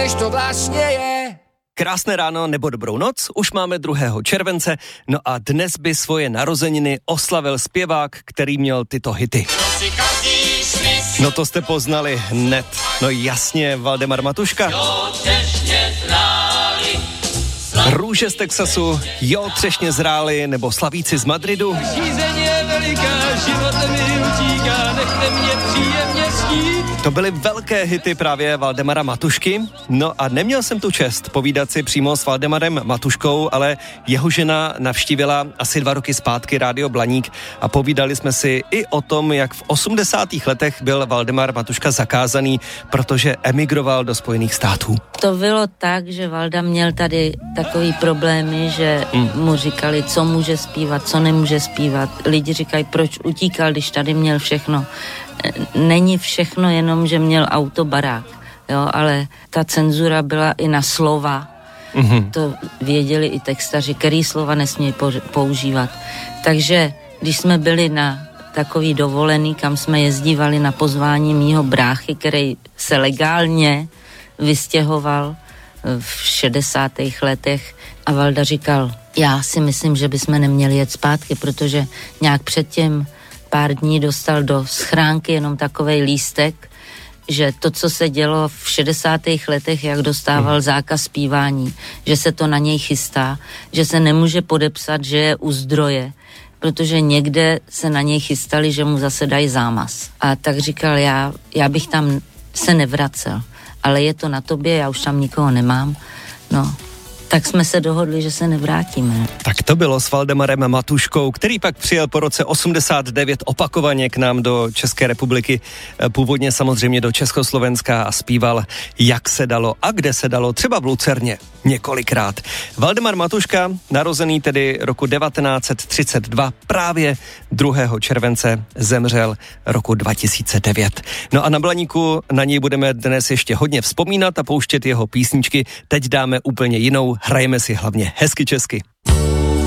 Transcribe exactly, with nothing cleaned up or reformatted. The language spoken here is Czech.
než to vlastně je. Krásné ráno nebo dobrou noc, už máme druhého července, no a dnes by svoje narozeniny oslavil zpěvák, který měl tyto hity. No to jste poznali hned, no jasně, Valdemar Matuška. Růže z Texasu, jo, třešně zráli, nebo slavíci z Madridu. To byly velké hity právě Valdemara Matušky. No a neměl jsem tu čest povídat si přímo s Valdemarem Matuškou, ale jeho žena navštívila asi dva roky zpátky Rádio Blaník a povídali jsme si i o tom, jak v osmdesátých letech byl Valdemar Matuška zakázaný, protože emigroval do Spojených států. To bylo tak, že Valda měl tady takový problémy, že mm. mu říkali, co může zpívat, co nemůže zpívat. Lidi říkají, proč utíkal, když tady měl všechno. Není všechno jenom, že měl auto, barák, jo, ale ta cenzura byla i na slova. Mm-hmm. To věděli i textaři, který slova nesmějí používat. Takže když jsme byli na takový dovolený, kam jsme jezdívali na pozvání mýho bráchy, který se legálně vystěhoval v šedesátých letech a Valda říkal, já si myslím, že bychom neměli jet zpátky, protože nějak předtím pár dní dostal do schránky jenom takovej lístek, že to, co se dělo v šedesátých letech, jak dostával zákaz zpívání, že se to na něj chystá, že se nemůže podepsat, že je u zdroje, protože někde se na něj chystali, že mu zase dají zámaz. A tak říkal, já, já bych tam se nevracel, ale je to na tobě, já už tam nikoho nemám, no. Tak jsme se dohodli, že se nevrátíme. Tak to bylo s Valdemarem Matuškou, který pak přijel po roce osmdesát devět opakovaně k nám do České republiky, původně samozřejmě do Československa a zpíval, jak se dalo a kde se dalo, třeba v Lucerně několikrát. Valdemar Matuška, narozený tedy roku devatenáct set třicet dva, právě druhého července zemřel roku dva tisíce devět. No a na Blaníku na něj budeme dnes ještě hodně vzpomínat a pouštět jeho písničky. Teď dáme úplně jinou, hrajeme si hlavně hezky česky.